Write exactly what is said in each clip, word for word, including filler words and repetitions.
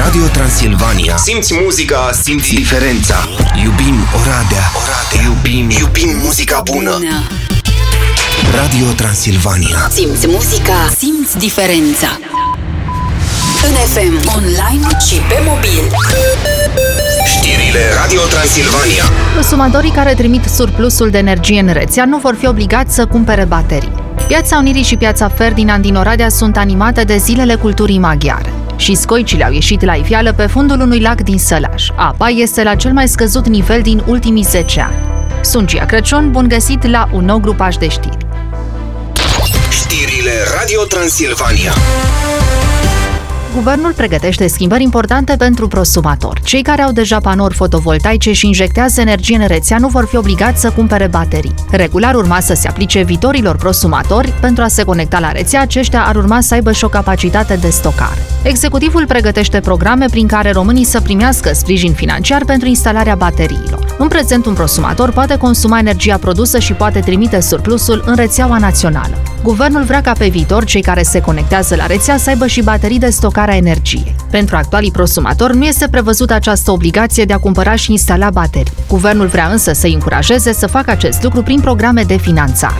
Radio Transilvania. Simți muzica, simți diferența. Iubim Oradea. Oradea. Iubim, iubim muzica bună. Radio Transilvania. Simți muzica, simți diferența. În F M, online și pe mobil. Știrile Radio Transilvania. Consumatorii care trimit surplusul de energie în rețea nu vor fi obligați să cumpere baterii. Piața Unirii și Piața Ferdinand din Oradea sunt animate de Zilele Culturii Maghiare. Și scoicile au ieșit la iveală pe fundul unui lac din Sălaj. Apa este la cel mai scăzut nivel din ultimii zece ani. Sunt Gia Crăciun, bun găsit la un nou grupaj de știri. Știrile Radio Transilvania. Guvernul pregătește schimbări importante pentru prosumatori. Cei care au deja panouri fotovoltaice și injectează energie în rețea nu vor fi obligați să cumpere baterii. Regula ar urma să se aplice viitorilor prosumatori. Pentru a se conecta la rețea, aceștia ar urma să aibă și o capacitate de stocare. Executivul pregătește programe prin care românii să primească sprijin financiar pentru instalarea bateriilor. În prezent, un prosumator poate consuma energia produsă și poate trimite surplusul în rețeaua națională. Guvernul vrea ca pe viitor cei care se conectează la rețea să aibă și baterii de stocare a energiei. Pentru actualii prosumatori nu este prevăzută această obligație de a cumpăra și instala baterii. Guvernul vrea însă să-i încurajeze să facă acest lucru prin programe de finanțare.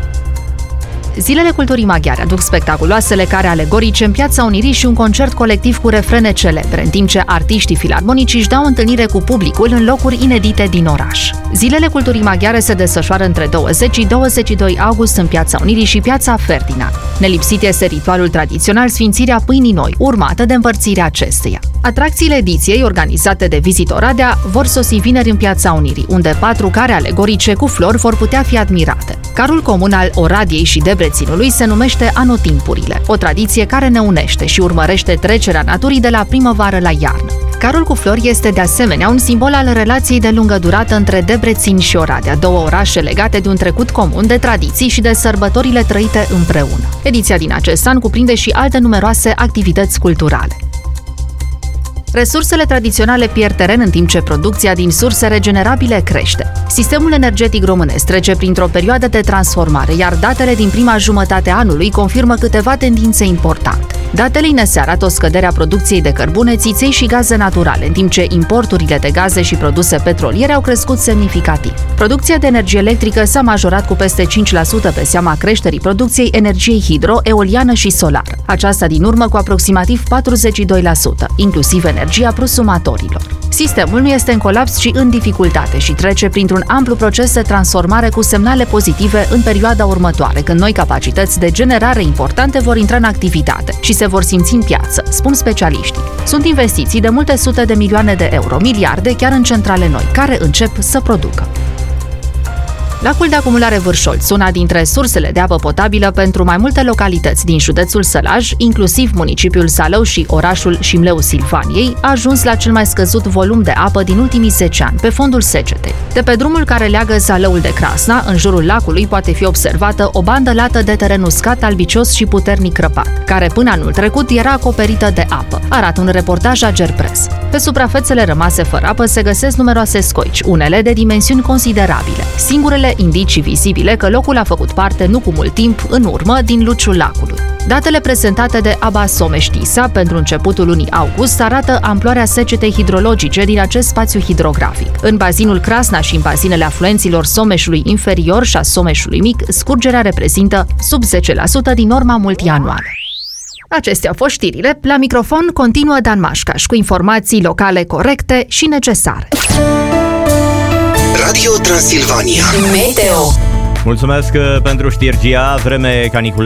Zilele Culturii Maghiare aduc spectaculoasele care alegorice în Piața Unirii și un concert colectiv cu refrene celebre, în timp ce artiștii filarmonici își dau întâlnire cu publicul în locuri inedite din oraș. Zilele Culturii Maghiare se desfășoară între douăzeci și douăzeci și doi august în Piața Unirii și Piața Ferdinand. Nelipsit este ritualul tradițional Sfințirea Pâinii Noi, urmată de împărțirea acesteia. Atracțiile ediției, organizate de Visit Oradea, vor sosi vineri în Piața Unirii, unde patru care alegorice cu flori vor putea fi admirate. Carul comun al Oradiei și Debreținului se numește Anotimpurile, o tradiție care ne unește și urmărește trecerea naturii de la primăvară la iarnă. Carul cu flori este de asemenea un simbol al relației de lungă durată între Debrețin și Oradea, două orașe legate de un trecut comun, de tradiții și de sărbătorile trăite împreună. Ediția din acest an cuprinde și alte numeroase activități culturale. Resursele tradiționale pierd teren în timp ce producția din surse regenerabile crește. Sistemul energetic românesc trece printr-o perioadă de transformare, iar datele din prima jumătate a anului confirmă câteva tendințe importante. Datele I N S E arată o scădere a producției de cărbune, țiței și gaze naturale, în timp ce importurile de gaze și produse petroliere au crescut semnificativ. Producția de energie electrică s-a majorat cu peste cinci la sută pe seama creșterii producției energiei hidro, eoliană și solară. Aceasta din urmă cu aproximativ patruzeci și doi la sută, inclusiv energia prosumatorilor. Sistemul nu este în colaps, ci în dificultate și trece printr-un amplu proces de transformare cu semnale pozitive în perioada următoare, când noi capacități de generare importante vor intra în activitate și se vor simți în piață, spun specialiștii. Sunt investiții de multe sute de milioane de euro, miliarde chiar în centrale noi, care încep să producă. Lacul de acumulare Vârșolț, una dintre sursele de apă potabilă pentru mai multe localități din județul Sălaj, inclusiv municipiul Salău și orașul Șimleu Silvaniei, a ajuns la cel mai scăzut volum de apă din ultimii zece ani, pe fondul secetei. De pe drumul care leagă Salăul de Crasna, în jurul lacului poate fi observată o bandă lată de teren uscat, albicios și puternic crăpat, care până anul trecut era acoperită de apă, arată un reportaj Agerpres. Pe suprafețele rămase fără apă se găsesc numeroase scoici, unele de dimensiuni considerabile. Singurele indicii vizibile că locul a făcut parte nu cu mult timp în urmă din luciul lacului. Datele prezentate de A B A Someș-Tisa pentru începutul lunii august arată amploarea secetei hidrologice din acest spațiu hidrografic. În bazinul Crasna și în bazinele afluenților Someșului inferior și a Someșului mic, scurgerea reprezintă sub zece la sută din norma multianuală. Acestea au fost știrile. La microfon continuă Dan Mașcaș cu informații locale corecte și necesare. Radio Transilvania. Meteo. Mulțumesc pentru știri, Gia. Vreme caniculară